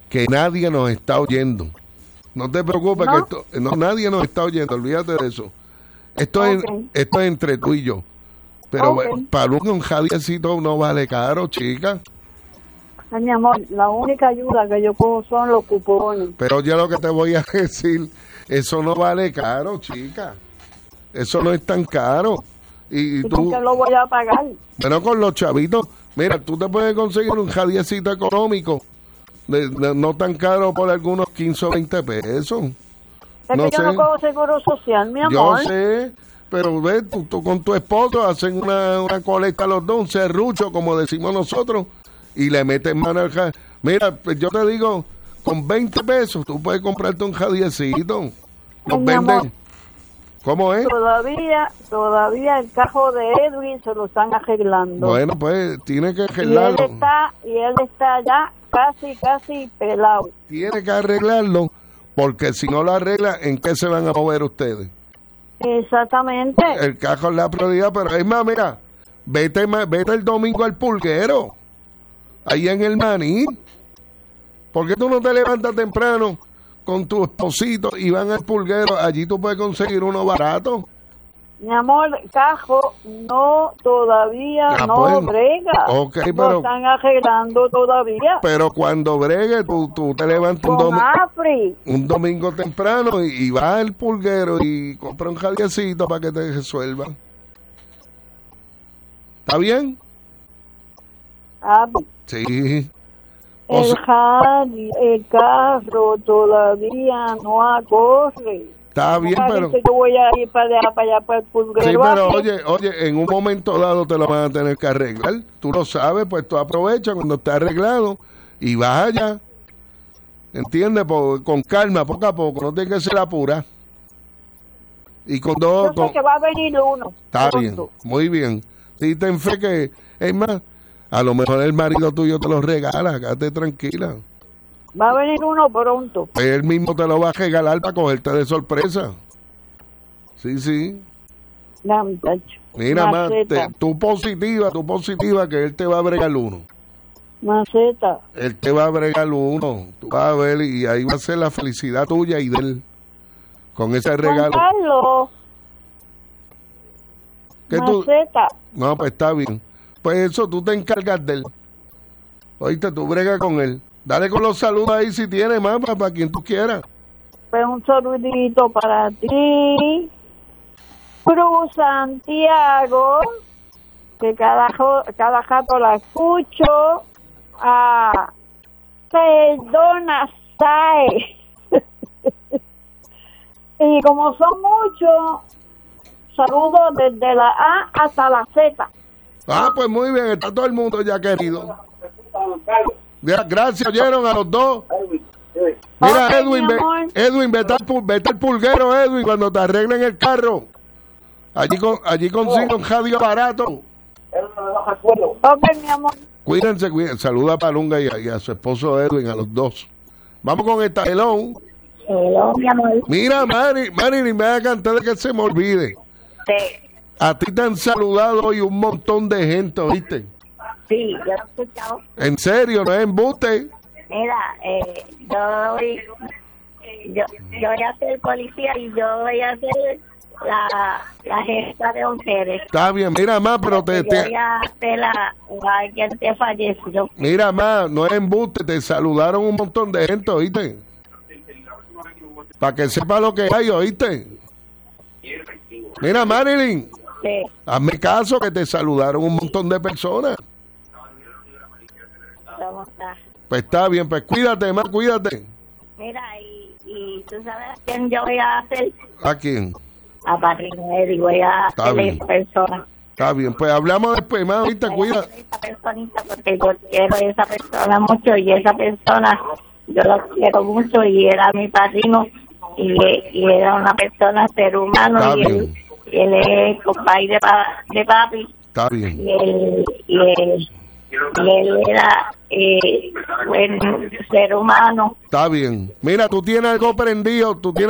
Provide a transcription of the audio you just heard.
que nadie nos está oyendo. No te preocupes, ¿No? que nadie nos está oyendo, olvídate de eso. Esto es entre tú y yo. Pero para un Javiercito no vale caro, chica. Ay, mi amor, la única ayuda que yo cojo son los cupones. Pero ya lo que te voy a decir, eso no vale caro, chica. Eso no es tan caro. Y ¿Y tú, con qué lo voy a pagar? bueno, con los chavitos, mira, tú te puedes conseguir un Javiercito económico, no tan caro, por algunos 15 o 20 pesos. Es No que yo sé. no cojo seguro social, mi Yo amor. sé, pero ves, tú con tu esposo hacen una colecta los dos, un serrucho, como decimos nosotros, y le meten mano al Mira, pues yo te digo, con 20 pesos tú puedes comprarte un Javiercito. Los Mi venden. amor. ¿Cómo es? Todavía el cajo de Edwin se lo están arreglando. Bueno, pues tiene que y él arreglarlo. está ya casi pelado. Tiene que arreglarlo, porque si no lo arregla, ¿en qué se van a mover ustedes? Exactamente. El cajo es la prioridad, pero es más, mira, vete el domingo al pulguero, ahí en el Maní. ¿Por qué tú no te levantas temprano con tu esposito y van al pulguero? Allí tú puedes conseguir uno barato. Mi amor, cajo todavía Ah, no pues, brega. ok, Lo pero- están arreglando todavía. Pero cuando bregue, tú te levantas Con Afri. un domingo temprano y vas al pulguero y compras un Javiercito para que te resuelvan. ¿Está bien? Afri. Sí. O sea, El carro todavía no corre. está bien, pero... Yo voy a ir para allá, para el pulguero. Sí, pero Afri. oye, en un momento dado te lo van a tener que arreglar. Tú lo sabes, pues tú aprovecha cuando esté arreglado y vas allá. ¿Entiendes? Con calma, poco a poco, no tiene que ser apura. Y con dos... Yo sé que va a venir uno. Está pronto. bien, muy bien. Sí, ten fe que, es más, a lo mejor el marido tuyo te lo regala, quédate tranquila. Va a venir uno pronto. Él mismo te lo va a regalar para cogerte de sorpresa. Sí, sí. Ya, muchacho. Mira, más, Maceta. tú positiva, que él te va a bregar uno. Maceta. Él te va a bregar uno. Tú vas a ver y ahí va a ser la felicidad tuya y de él. Con ese Juan regalo. Carlos. ¿Qué tú? Maceta. No, pues está bien. Pues eso, tú te encargas de él. Oíste, tú bregas con él. Dale con los saludos ahí si tiene, más para quien tú quieras. Pues un saludito para ti. Cruz Santiago, que cada rato la escucho. A Perdona Sae. Y como son muchos, saludos desde la A hasta la Z. Ah, pues muy bien, está todo el mundo ya querido. Gracias, oyeron a los dos. Mira, Ok, Edwin, mi amor. vete al pulguero, Edwin, cuando te arreglen el carro. Allí consigo un radio barato. Ok, mi amor. Cuídense. Saluda a Palunga y a su esposo Edwin, a los dos. Vamos con esta. Hello. Hello, mi amor. Mira, Marilyn, me va a cantar de que se me olvide. Sí, A ti te han saludado hoy un montón de gente, ¿oíste? sí, yo lo he escuchado. En serio, no es embuste. Mira, yo voy a ser policía y yo voy a ser la jefa de mujeres. Está bien, mira más, pero Yo voy a ser a alguien que falleció. mira más, no es embuste, te saludaron un montón de gente, ¿oíste? Para que sepa lo que hay, ¿oíste? Mira, Marilyn, Sí, hazme caso que te saludaron un montón de personas. ¿cómo está? Pues está bien, pues cuídate, más, cuídate. Mira, y tú sabes a quién yo voy a hacer. ¿A quién? A Padrino Eddie, voy a Está hacerle bien. esa persona. Está bien, pues hablamos después, más, ¿oíste? Voy a Cuida. hacerle esa personita porque yo quiero a esa persona mucho y esa persona yo lo quiero mucho y era mi padrino y era una persona ser humano Está y bien. él es compadre de papi Está bien. y él era buen ser humano. Está bien. Mira, tú tienes algo prendido, tú tienes